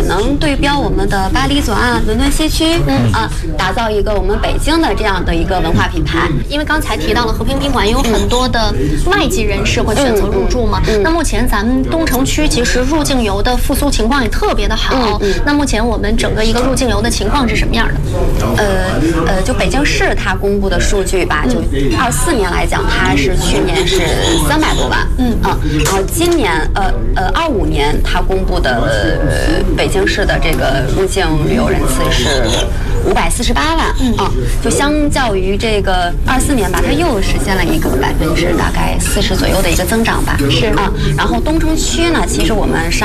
能对标我们的巴黎左岸、伦敦西区，打造一个我们北京的这样的一个文化品牌。 因为刚才提到了和平宾馆有很多的外籍人士会选择入住嘛，那目前咱们东城区其实入境游的复苏情况也特别的好。那目前我们整个一个入境游的情况是什么样的？ 就北京市它公布的数据吧，就24年来讲，它是去年是300多万，然后今年25年它公布的北京市的这个入境旅游人次是548万，就相较于这个24年吧，它又实现了一个大概40%左右的一个增长吧，是啊。然后东城区呢，其实我们上